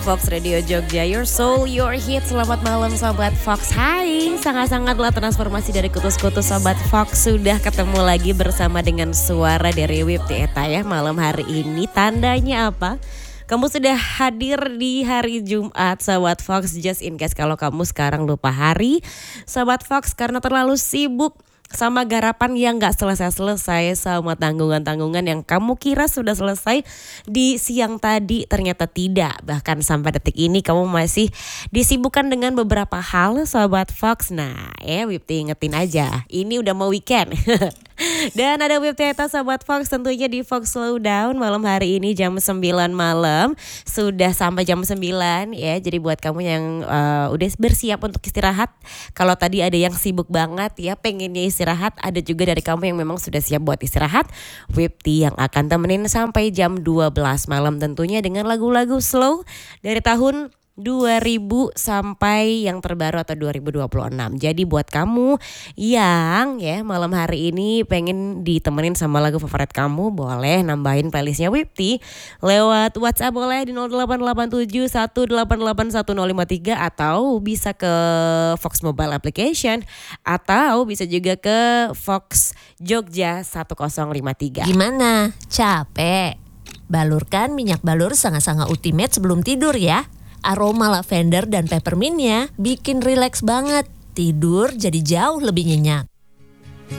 Fox Radio Jogja, your soul, your hit. Selamat malam Sobat Fox. Hai, sangat-sangatlah transformasi dari kutus-kutus Sobat Fox. Sudah ketemu lagi bersama dengan suara dari Wipti Eta ya. Malam hari ini tandanya apa? Kamu sudah hadir di hari Jumat Sobat Fox. Just in case kalau kamu sekarang lupa hari Sobat Fox karena terlalu sibuk sama garapan yang gak selesai-selesai, sama tanggungan-tanggungan yang kamu kira sudah selesai di siang tadi, ternyata tidak. Bahkan sampai detik ini kamu masih disibukkan dengan beberapa hal Sobat Fox. Nah Wipti ingetin aja, ini udah mau weekend. Dan ada Wipti Eta Sobat Fox tentunya di Fox Slowdown malam hari ini jam 9 malam. Sudah sampai jam 9 ya. Jadi buat kamu yang udah bersiap untuk istirahat, kalau tadi ada yang sibuk banget ya pengennya istirahat, ada juga dari kamu yang memang sudah siap buat istirahat, Wipti yang akan temenin sampai jam 12 malam tentunya dengan lagu-lagu slow dari tahun 2000 sampai yang terbaru atau 2026. Jadi buat kamu yang ya malam hari ini pengen ditemenin sama lagu favorit kamu, boleh nambahin playlistnya Wipti lewat WhatsApp, boleh di 088718811053 atau bisa ke Fox Mobile Application atau bisa juga ke Fox Jogja 1053. Gimana? Capek? Balurkan minyak balur sangat-sangat ultimate sebelum tidur ya. Aroma lavender dan peppermintnya bikin rileks banget. Tidur jadi jauh lebih nyenyak.